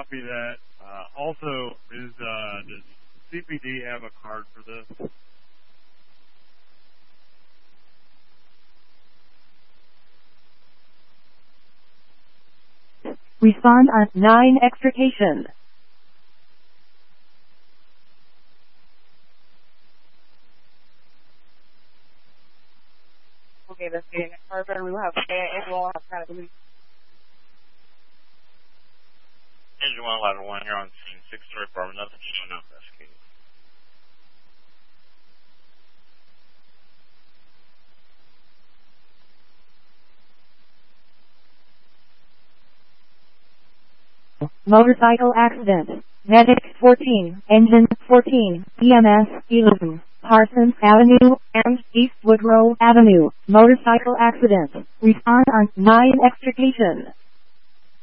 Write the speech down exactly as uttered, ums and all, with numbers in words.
copy that. Uh, also, is uh, does C P D have a card for this? Respond on nine extrication. Okay, let's get in the car. We will have and we'll have kind of a Engine one, ladder one, you're on scene, six-story apartment, nothing showing up, investigated. Motorcycle accident. Medic fourteen, engine fourteen, E M S eleven, Parsons Avenue and East Woodrow Avenue. Motorcycle accident. Respond on nine extrication.